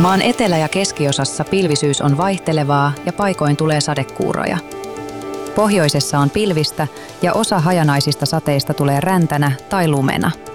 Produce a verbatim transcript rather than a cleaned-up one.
Maan etelä- ja keskiosassa pilvisyys on vaihtelevaa ja paikoin tulee sadekuuroja. Pohjoisessa on pilvistä ja osa hajanaisista sateista tulee räntänä tai lumena.